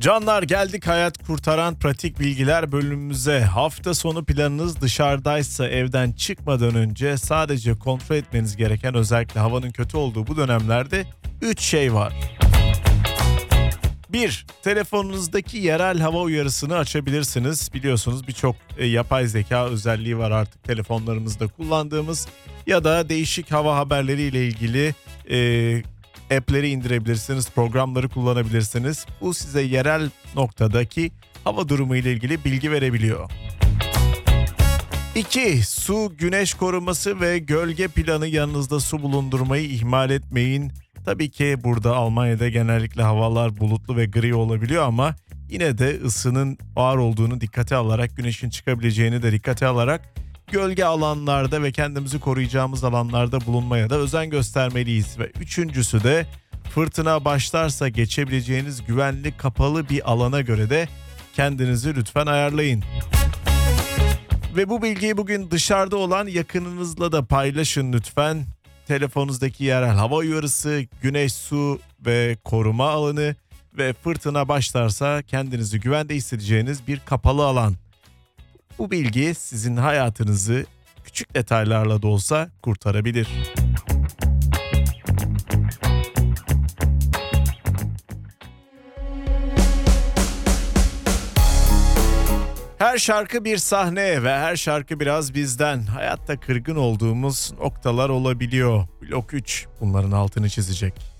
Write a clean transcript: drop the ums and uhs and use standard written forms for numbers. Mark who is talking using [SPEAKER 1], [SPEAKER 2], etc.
[SPEAKER 1] Canlar, geldik hayat kurtaran pratik bilgiler bölümümüze. Hafta sonu planınız dışarıdaysa evden çıkmadan önce sadece kontrol etmeniz gereken, özellikle havanın kötü olduğu bu dönemlerde 3 şey var. 1. Telefonunuzdaki yerel hava uyarısını açabilirsiniz. Biliyorsunuz birçok yapay zeka özelliği var artık telefonlarımızda kullandığımız, ya da değişik hava haberleri ile ilgili app'leri indirebilirsiniz, programları kullanabilirsiniz. Bu size yerel noktadaki hava durumu ile ilgili bilgi verebiliyor. 2. Su, güneş koruması ve gölge planı. Yanınızda su bulundurmayı ihmal etmeyin. Tabii ki burada Almanya'da genellikle havalar bulutlu ve gri olabiliyor ama yine de ısının ağır olduğunu dikkate alarak, güneşin çıkabileceğini de dikkate alarak gölge alanlarda ve kendimizi koruyacağımız alanlarda bulunmaya da özen göstermeliyiz. Ve üçüncüsü de fırtına başlarsa geçebileceğiniz güvenli kapalı bir alana göre de kendinizi lütfen ayarlayın. Ve bu bilgiyi bugün dışarıda olan yakınınızla da paylaşın lütfen. Telefonunuzdaki yerel hava uyarısı, güneş, su ve koruma alanı ve fırtına başlarsa kendinizi güvende hissedeceğiniz bir kapalı alan. Bu bilgi sizin hayatınızı küçük detaylarla da olsa kurtarabilir. Her şarkı bir sahne ve her şarkı biraz bizden. Hayatta kırgın olduğumuz noktalar olabiliyor. Blok 3 bunların altını çizecek.